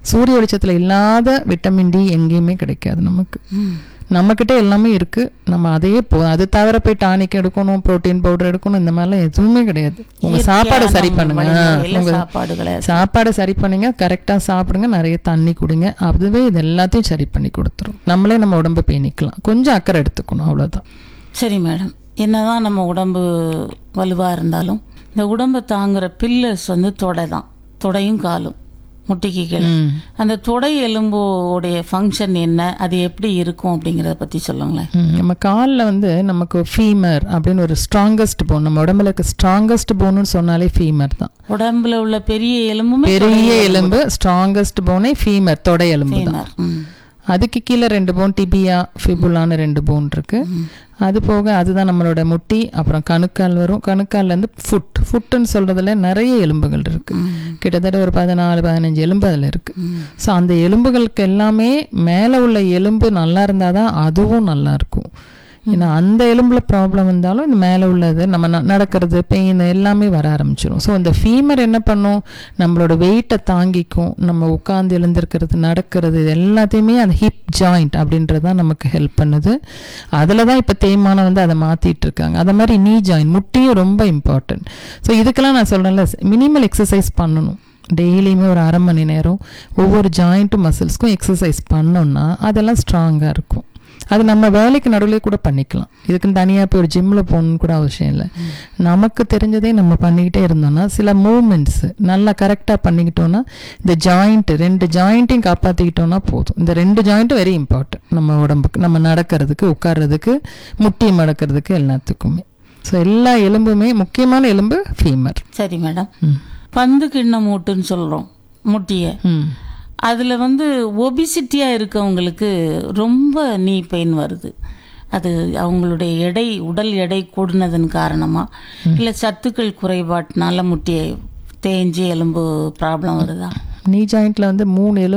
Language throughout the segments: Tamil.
சூரிய வெளிச்சத்தில் இல்லாத விட்டமின் டி எங்கேயுமே கிடைக்காது நமக்கு. நம்மக்கிட்ட எல்லாமே இருக்குது. நம்ம அதையே அது தவிர போய் டானிக் எடுக்கணும், ப்ரோட்டீன் பவுடர் எடுக்கணும், இந்த மாதிரிலாம் எதுவுமே கிடையாது. உங்கள் சாப்பாடை சரி பண்ணுங்க, உங்கள் சாப்பாடை சரி பண்ணுங்க, கரெக்டாக சாப்பிடுங்க, நிறைய தண்ணி குடிங்க. அதுவே இது எல்லாத்தையும் சரி பண்ணி கொடுத்துரும். நம்மளே நம்ம உடம்பை பேணிக்கலாம். கொஞ்சம் அக்கறை எடுத்துக்கணும், அவ்வளோதான். சரி மேடம், என்னதான் நம்ம உடம்பு வலுவாக இருந்தாலும் இந்த உடம்பை தாங்குற பில்லர்ஸ் வந்து தொடை தான். தொடையும் காலும், முட்டிக்கு கீழே அந்த தொடை எலும்போடைய ஃபங்க்ஷன் என்ன, அது எப்படி இருக்கும் அப்படிங்கிறத பற்றி சொல்லுங்களேன். நம்ம காலில் வந்து நமக்கு ஃபீமர் அப்படின்னு ஒரு ஸ்ட்ராங்கஸ்ட் போன், நம்ம உடம்புல இருக்க ஸ்ட்ராங்கஸ்ட் போன்னு சொன்னாலே ஃபீமர் தான். உடம்புல உள்ள பெரிய எலும்புமே பெரிய எலும்பு ஸ்ட்ராங்கஸ்ட் போனே ஃபீமர், தொடை எலும்பு தான். அதுக்கு கீழே 2 போன், டிபியா ஃபிபுலான்னு 2 போன் இருக்கு. அது போக அதுதான் நம்மளோட முட்டி. அப்புறம் கணுக்கால் வரும். கணுக்கால்லேருந்து ஃபுட்டுன்னு சொல்கிறதுல நிறைய எலும்புகள் இருக்குது. கிட்டத்தட்ட ஒரு 14-15 எலும்பு அதில் இருக்குது. ஸோ அந்த எலும்புகளுக்கு எல்லாமே மேலே உள்ள எலும்பு நல்லா இருந்தால் தான் அதுவும் நல்லாயிருக்கும். ஏன்னா அந்த எலும்பில் ப்ராப்ளம் இருந்தாலும் இந்த மேலே உள்ளது நம்ம நடக்கிறது, பெயின் எல்லாமே வர ஆரம்பிச்சிடும். ஸோ இந்த ஃபீமர் என்ன பண்ணும், நம்மளோட வெயிட்டை தாங்கிக்கும். நம்ம உட்காந்து எழுந்திருக்கிறது, நடக்கிறது, இது எல்லாத்தையுமே அந்த ஹிப் ஜாயிண்ட் அப்படின்றது தான் நமக்கு ஹெல்ப் பண்ணுது. அதில் தான் இப்போ தேய்மானம் வந்து அதை மாற்றிட்டு இருக்காங்க. அதை மாதிரி நீ ஜாயிண்ட், முட்டியும் ரொம்ப இம்பார்ட்டன்ட். ஸோ இதுக்கெல்லாம் நான் சொல்கிறேன்ல, மினிமல் எக்ஸசைஸ் பண்ணணும். டெய்லியுமே ஒரு அரை மணி நேரம் ஒவ்வொரு ஜாயிண்ட்டும் மசில்ஸ்க்கும் எக்ஸசைஸ் பண்ணோம்னா அதெல்லாம் ஸ்ட்ராங்காக இருக்கும். அது நம்ம வேலைக்கு நடுவில் கூட பண்ணிக்கலாம். இதுக்குன்னு தனியாக போய் ஒரு ஜிம்மில் போகணுன்னு கூட அவசியம் இல்லை. நமக்கு தெரிஞ்சதே நம்ம பண்ணிக்கிட்டே இருந்தோம்னா சில மூவ்மெண்ட்ஸு நல்லா கரெக்டாக பண்ணிக்கிட்டோன்னா இந்த ஜாயிண்ட்டு 2 ஜாயிண்ட்டையும் காப்பாற்றிக்கிட்டோன்னா போதும். இந்த 2 ஜாயிண்ட்டும் வெரி இம்பார்ட்டன்ட் நம்ம உடம்புக்கு, நம்ம நடக்கிறதுக்கு, உட்கார்றதுக்கு, முட்டி மடக்கிறதுக்கு, எல்லாத்துக்குமே. ஸோ எல்லா எலும்புமே முக்கியமான எலும்பு ஃபீமர். சரி மேடம், பந்து கிண்ண மூட்டுன்னு சொல்கிறோம் முட்டியை. அதில் வந்து ஒபிசிட்டியாக இருக்கவங்களுக்கு ரொம்ப நீ பெயின் வருது. அது அவங்களுடைய உடல் எடை கூடுனதன் காரணமாக இல்லை சத்துக்கள் குறைபாட்டினால முட்டியை தேஞ்சி எலும்பு ப்ராப்ளம் வருதா? நீ ஜாயிண்ட்டில் வந்து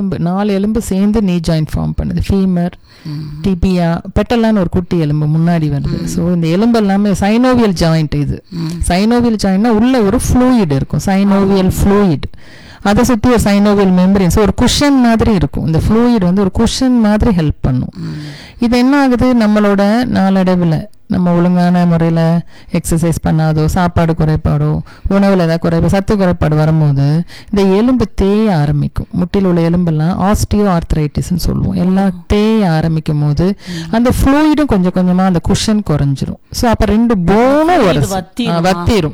4 எலும்பு சேர்ந்து நீ ஜாயிண்ட் ஃபார்ம் பண்ணுது. ஃபீமர், டிபியா, பெட்டலான்னு ஒரு குட்டி எலும்பு முன்னாடி வருது. ஸோ இந்த எலும்பு எல்லாமே சைனோவியல் ஜாயிண்ட். இது சைனோவியல் ஜாயிண்ட்னா உள்ள ஒரு ஃப்ளூயிட் இருக்கும், சைனோவியல் ஃப்ளூயிட். அதை சுற்றி ஒரு சைனோவியல் மெம்பரேன்ஸ், ஒரு குஷன் மாதிரி இருக்கும். இந்த ஃப்ளூயிட் வந்து ஒரு குஷன் மாதிரி ஹெல்ப் பண்ணும். இது என்ன ஆகுது, நம்மளோட நாளடைவில் நம்ம ஒழுங்கான முறையில் எக்ஸசைஸ் பண்ணாதோ, சாப்பாடு குறைபாடோ, உணவில் ஏதாவது குறைபாடு, சத்து குறைபாடு வரும்போது இந்த எலும்பு தேய ஆரம்பிக்கும். முட்டியில் உள்ள எலும்பெல்லாம் ஆஸ்டியோ ஆர்த்ரைட்டிஸ்ன்னு சொல்லுவோம். எல்லாம் தேய ஆரம்பிக்கும் போது அந்த ஃப்ளூயிடும் கொஞ்சம் கொஞ்சமாக அந்த குஷன் குறைஞ்சிரும். ஸோ அப்போ 2 போனும் வத்திரும்.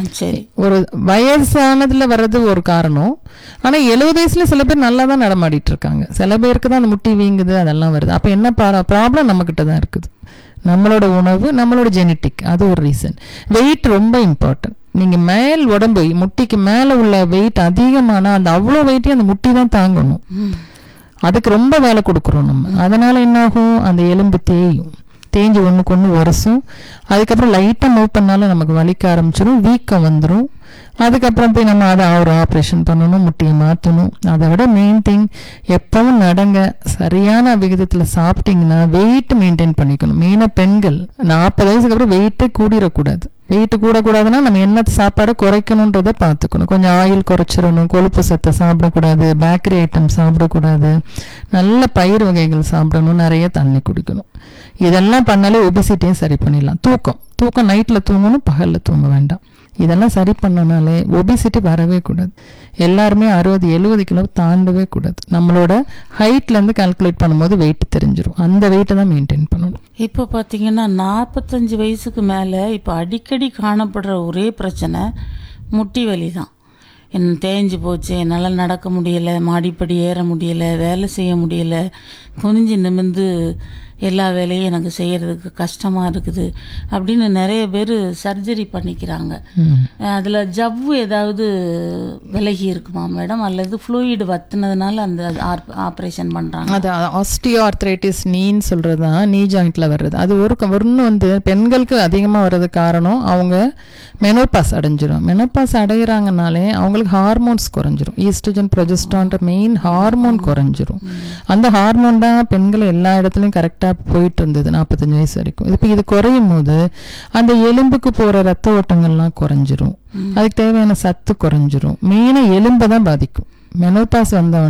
ஒரு வயசானதுல வர்றது ஒரு காரணம். ஆனால் 70 வயசுல சில பேர் நல்லா தான் நடமாடிட்டு இருக்காங்க. சில பேருக்கு தான் அந்த முட்டி வீங்குது, அதெல்லாம் வருது. அப்போ என்ன ப்ராப்ளம் நம்மக்கிட்ட தான் இருக்குது. நம்மளோட உணவு, நம்மளோட ஜெனட்டிக், அது ஒரு ரீசன். வெயிட் ரொம்ப இம்பார்ட்டன்ட். நீங்கள் மேல் உடம்பு முட்டிக்கு மேலே உள்ள வெயிட் அதிகமானால் அந்த அவ்வளோ வெயிட்டையும் அந்த முட்டி தான் தாங்கணும். அதுக்கு ரொம்ப வேலை கொடுக்குறோம் நம்ம. அதனால் என்னாகும், அந்த எலும்பு தேஞ்சு ஒன்றுக்கு ஒன்று வருஷம். அதுக்கப்புறம் லைட்டாக மூவ் பண்ணாலும் நமக்கு வலிக்க ஆரம்பிச்சிடும், வீக்கம் வந்துடும். அதுக்கப்புறம் போய் நம்ம அதை ஒரு ஆப்ரேஷன் பண்ணணும், முட்டியை மாற்றணும். அதை விட மெயின் திங், எப்பவும் நடங்க, சரியான விகிதத்தில் சாப்பிட்டீங்கன்னா வெயிட் மெயின்டைன் பண்ணிக்கணும். மெயினாக பெண்கள் 40 வயசுக்கு அப்புறம் வெயிட்டே கூடிடக்கூடாது. வெயிட்டு கூடக்கூடாதுன்னா நம்ம என்ன சாப்பாடை குறைக்கணுன்றதை பார்த்துக்கணும். கொஞ்சம் ஆயில் குறைச்சிடணும், கொழுப்பு சத்தை சாப்பிடக்கூடாது, பேக்கரி ஐட்டம் சாப்பிடக்கூடாது, நல்ல பயிர் வகைகள் சாப்பிடணும், நிறைய தண்ணி குடிக்கணும். இதெல்லாம் பண்ணாலே ஒபிசிட்டியும் சரி பண்ணிடலாம். தூக்கம் நைட்டில் தூங்கணும், பகலில் தூங்க வேண்டாம். இதெல்லாம் சரி பண்ணனாலே ஒபிசிட்டி வரவே கூடாது. எல்லாருமே 60-70 கிலோ தாண்டவே கூடாது. நம்மளோட ஹைட்லேருந்து கால்குலேட் பண்ணும்போது வெயிட் தெரிஞ்சிடும். அந்த வெயிட்டை தான் மெயின்டைன் பண்ணணும். இப்போ பார்த்தீங்கன்னா 45 வயசுக்கு மேலே இப்போ அடிக்கடி காணப்படுற ஒரே பிரச்சனை முட்டி வலி தான். என்ன தேஞ்சு போச்சு, என்னால் நடக்க முடியலை, மாடிப்படி ஏற முடியலை, வேலை செய்ய முடியலை, குனிஞ்சு நிமிர்ந்து எல்லா வேலையும் எனக்கு செய்கிறதுக்கு கஷ்டமாக இருக்குது அப்படின்னு நிறைய பேர் சர்ஜரி பண்ணிக்கிறாங்க. அதில் ஜவ்வு ஏதாவது விலகி இருக்குமா மேடம், அல்லது ஃப்ளூயிடு வத்துனதுனால அந்த ஆப்ரேஷன் பண்ணுறாங்க? அது ஆஸ்டியோ ஆர்த்ரைட்டிஸ் நீன்னு சொல்கிறது தான், நீ ஜாயிண்டில் வர்றது. அது ஒன்று வந்து பெண்களுக்கு அதிகமாக வர்றது காரணம் அவங்க மெனோபாஸ் அடைஞ்சிடும். மெனோபாஸ் அடைகிறாங்கனாலே அவங்களுக்கு ஹார்மோன்ஸ் குறைஞ்சிரும். ஈஸ்ட்ரோஜன், ப்ரொஜெஸ்ட்ரான்ற மெயின் ஹார்மோன் குறைஞ்சிரும். அந்த ஹார்மோன் தான் பெண்கள் எல்லா இடத்துலையும் கரெக்டாக போயிட்டு இருந்தது 45 வயசு வரைக்கும். இப்போ இது குறையும் போது அந்த எலும்புக்கு போகிற ரத்த ஓட்டங்கள்லாம் குறைஞ்சிரும். அதுக்கு தேவையான சத்து குறைஞ்சிரும். மெயினாக எலும்பை தான் பாதிக்கும். மெனோபாஸ் வந்தவொடனே